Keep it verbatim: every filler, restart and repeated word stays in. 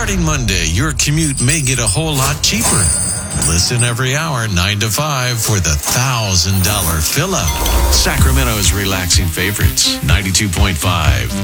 Starting Monday, your commute may get a whole lot cheaper. Listen every hour, nine to five, for the one thousand dollars fill-up. Sacramento's relaxing favorites, ninety-two point five